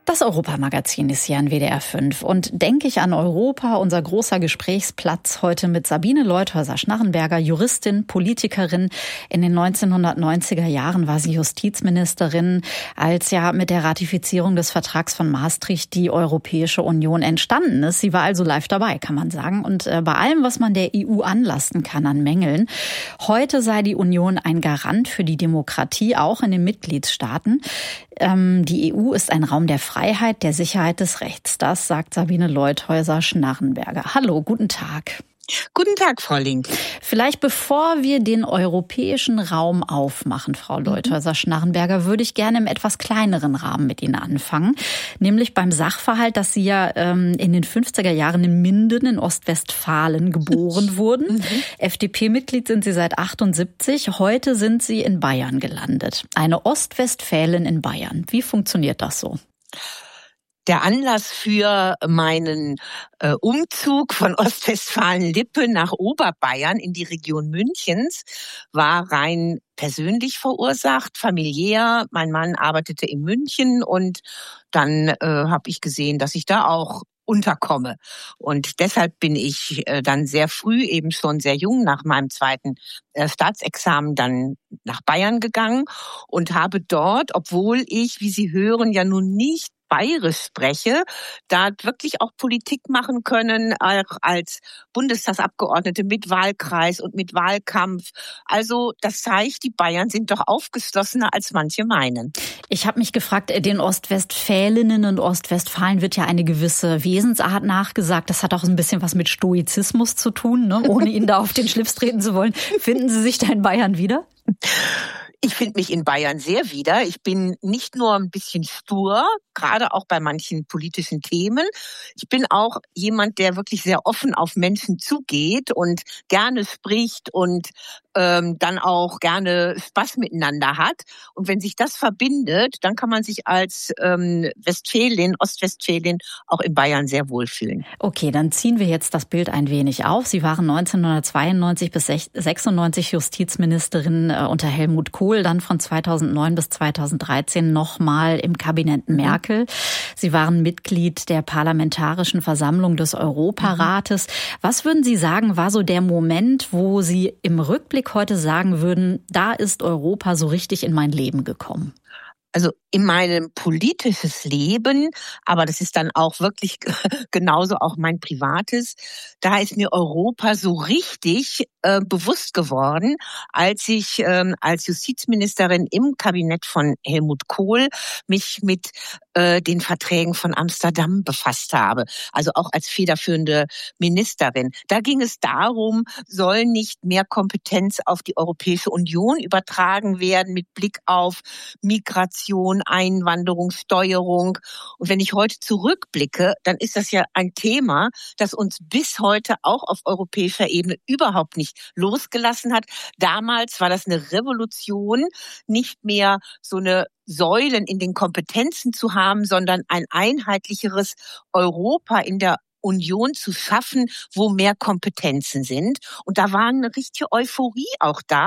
Das Europamagazin ist hier an WDR 5 und denke ich an Europa, unser großer Gesprächsplatz heute mit Sabine Leutheusser-Schnarrenberger, Juristin, Politikerin. In den 1990er Jahren war sie Justizministerin, als ja mit der Ratifizierung des Vertrags von Maastricht die Europäische Union entstanden ist. Sie war also live dabei, kann man sagen. Und bei allem, was man der EU anlasten kann an Mängeln, heute sei die Union ein Garant für die Demokratie, auch in den Mitgliedstaaten. Die EU ist ein Raum der Freiheit, der Sicherheit, des Rechts. Das sagt Sabine Leutheusser-Schnarrenberger. Hallo, guten Tag. Guten Tag, Frau Link. Vielleicht bevor wir den europäischen Raum aufmachen, Frau Leutheusser-Schnarrenberger, würde ich gerne im etwas kleineren Rahmen mit Ihnen anfangen. Nämlich beim Sachverhalt, dass Sie ja in den 50er Jahren in Minden in Ostwestfalen geboren wurden. FDP-Mitglied sind Sie seit 78. Heute sind Sie in Bayern gelandet. Eine Ostwestfälin in Bayern. Wie funktioniert das so? Der Anlass für meinen Umzug von Ostwestfalen-Lippe nach Oberbayern in die Region Münchens war rein persönlich verursacht, familiär. Mein Mann arbeitete in München und dann habe ich gesehen, dass ich da auch unterkomme. Und deshalb bin ich dann sehr früh, eben schon sehr jung, nach meinem zweiten Staatsexamen dann nach Bayern gegangen und habe dort, obwohl ich, wie Sie hören, ja nun nicht Bayerisch spreche, da wirklich auch Politik machen können, auch als Bundestagsabgeordnete mit Wahlkreis und mit Wahlkampf. Also das zeigt, die Bayern sind doch aufgeschlossener, als manche meinen. Ich habe mich gefragt, den Ostwestfälinnen und Ostwestfalen wird ja eine gewisse Wesensart nachgesagt. Das hat auch ein bisschen was mit Stoizismus zu tun, ne? Ohne Ihnen da auf den Schlips treten zu wollen. Finden Sie sich da in Bayern wieder? Ich finde mich in Bayern sehr wieder. Ich bin nicht nur ein bisschen stur, gerade auch bei manchen politischen Themen. Ich bin auch jemand, der wirklich sehr offen auf Menschen zugeht und gerne spricht und dann auch gerne Spaß miteinander hat. Und wenn sich das verbindet, dann kann man sich als Ostwestfälin auch in Bayern sehr wohlfühlen. Okay, dann ziehen wir jetzt das Bild ein wenig auf. Sie waren 1992 bis 96 Justizministerin unter Helmut Kohl, dann von 2009 bis 2013 nochmal im Kabinett Merkel. Sie waren Mitglied der Parlamentarischen Versammlung des Europarates. Was würden Sie sagen, war so der Moment, wo Sie im Rückblick heute sagen würden, da ist Europa so richtig in mein Leben gekommen? Also in meinem politisches Leben, aber das ist dann auch wirklich genauso auch mein privates, da ist mir Europa so richtig bewusst geworden, als ich als Justizministerin im Kabinett von Helmut Kohl mich mit den Verträgen von Amsterdam befasst habe, also auch als federführende Ministerin. Da ging es darum, soll nicht mehr Kompetenz auf die Europäische Union übertragen werden mit Blick auf Migration, Einwanderung, Steuerung. Und wenn ich heute zurückblicke, dann ist das ja ein Thema, das uns bis heute auch auf europäischer Ebene überhaupt nicht losgelassen hat. Damals war das eine Revolution, nicht mehr so eine Säulen in den Kompetenzen zu haben, sondern ein einheitlicheres Europa in der Union zu schaffen, wo mehr Kompetenzen sind. Und da war eine richtige Euphorie auch da.